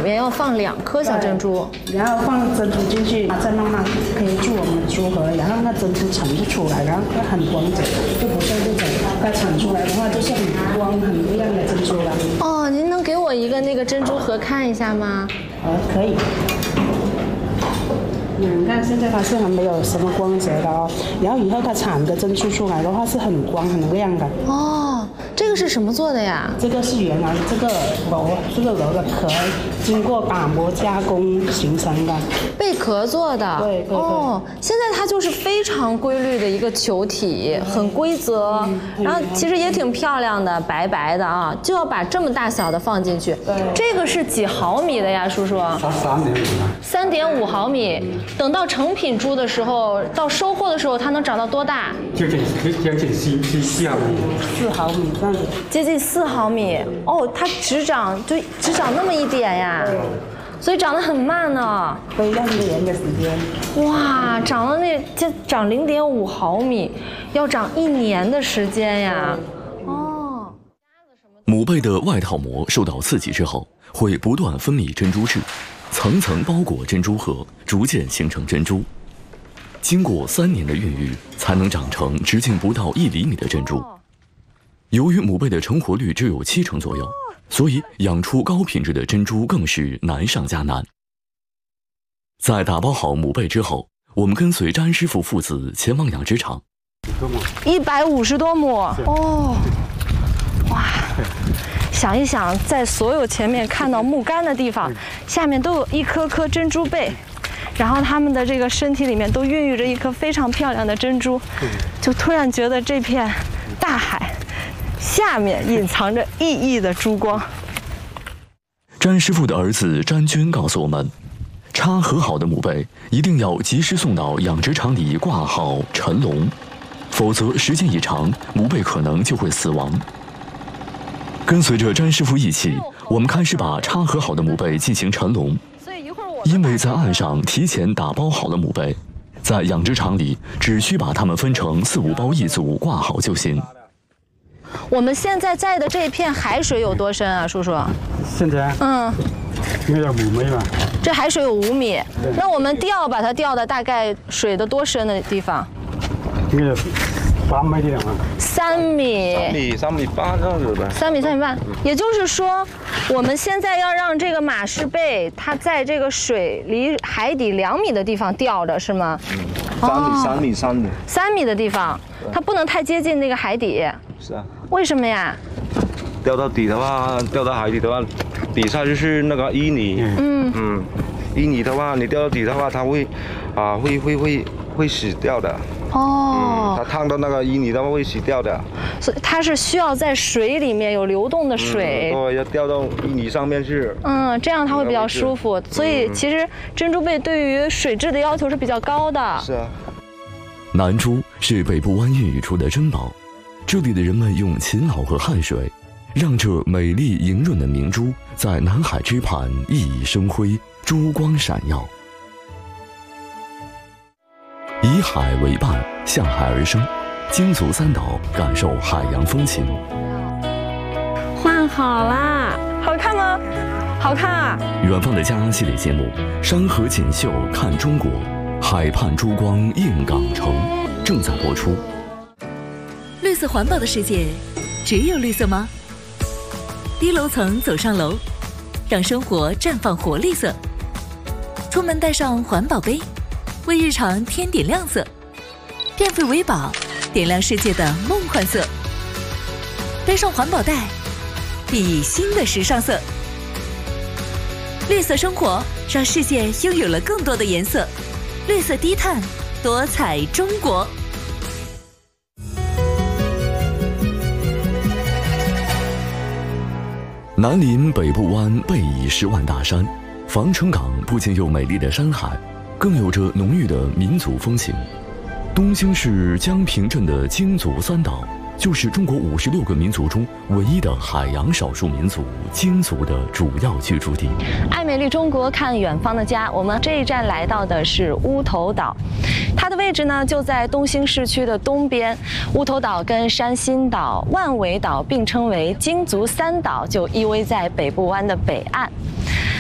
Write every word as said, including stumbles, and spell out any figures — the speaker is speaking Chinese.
面要放两颗小珍珠， 然后放珍珠进去，再慢慢可以注我们的珠核，然后那珍珠盛就出来，然后它很光泽，就不像这种它盛出来的话就是很光很亮的珍珠了。 哦，您能给我一个那个珍珠盒看一下吗？ 呃，可以。嗯，你看现在它是很没有什么光泽的哦，然后以后它产的珍珠出来的话是很光很亮的。 哦，这个是什么做的呀？ 这个是原来这个螺，这个螺的壳经过打磨加工形成的， 贝壳做的。 对对对。 哦，现在它就是非常规律的一个球体，很规则，嗯、然后其实也挺漂亮的，白白的啊，就要把这么大小的放进去。 对。 这个是几毫米的呀，叔叔？ 三点五。 三点五毫米。等到成品猪的时候，到收获的时候，它能长到多大？ 接近接近四四四毫米。 四毫米这样子。 接近四毫米哦，它只长就只长那么一点呀，所以长得很慢呢。 对，要一年的时间。 哇，长了那这长零点五毫米，要长一年的时间呀。哦。 母贝的外套膜受到刺激之后，会不断分泌珍珠质。层层包裹珍珠核，逐渐形成珍珠。经过三年的孕育，才能长成直径不到一厘米的珍珠。由于母贝的成活率只有七成左右，所以养出高品质的珍珠更是难上加难。在打包好母贝之后，我们跟随詹师傅父子前往养殖场。 一百五十多亩哦，哇！想一想，在所有前面看到木杆的地方，下面都有一颗颗珍珠贝，然后它们的这个身体里面都孕育着一颗非常漂亮的珍珠，就突然觉得这片大海下面隐藏着熠熠的珠光。 詹师傅的儿子詹军告诉我们，插合好的母贝一定要及时送到养殖场里挂好沉笼，否则时间一长，母贝可能就会死亡。跟随着詹师傅一起，我们开始把插合好的母贝进行沉笼。因为在岸上提前打包好了母贝，在养殖场里只需把它们分成四五包一组挂好就行。 我们现在在的这片海水有多深啊，叔叔？ 现在嗯， 应该有五米吧。 这海水有五米，那我们钓把它钓的大概水的多深的地方？ 应该有三米的啊。 三米。 三米三米半这样子呗。 三米三米半，也就是说，我们现在要让这个马氏贝它在这个水离海底两米的地方钓着，是吗？ 嗯，三米三米三米。 三米的地方，它不能太接近那个海底。 是啊。 为什么呀？ 掉到底的话，掉到海底的话，底下就是那个淤泥。嗯嗯，淤泥的话，你掉到底的话，它会啊会会会会死掉的。哦。嗯，它烫到那个淤泥的话会死掉的。 所以它是需要在水里面有流动的水。 对、嗯，要掉到淤泥上面去。 嗯，这样它会比较舒服。所以其实珍珠贝对于水质的要求是比较高的。 是啊。 南珠是北部湾孕育出的珍宝，这里的人们用勤劳和汗水，让这美丽莹润的明珠在南海之畔熠熠生辉，珠光闪耀。以海为伴，向海而生，金足三岛感受海洋风情。 换好啦，好看吗？好看啊！ 远方的家系列节目《山河锦绣看中国》，海畔珠光映港城正在播出。 绿色环保的世界，只有绿色吗？低楼层走上楼，让生活绽放活力色。出门带上环保杯，为日常添点亮色。电费为宝，点亮世界的梦幻色。背上环保袋，熠熠新的时尚色。绿色生活，让世界拥有了更多的颜色。绿色低碳，多彩中国。 南临北部湾，背倚十万大山，防城港不仅有美丽的山海，更有着浓郁的民族风情。东兴市江平镇的京族三岛，就是中国五十六个民族中唯一的海洋少数民族京族的主要居住地。 爱美丽中国，看远方的家。我们这一站来到的是乌头岛，它的位置呢就在东兴市区的东边。乌头岛跟山心岛、万尾岛并称为京族三岛，就依偎在北部湾的北岸。